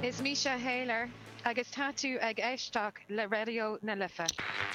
Is Misha Haler agus tatu ag eisteach le radio na lifa.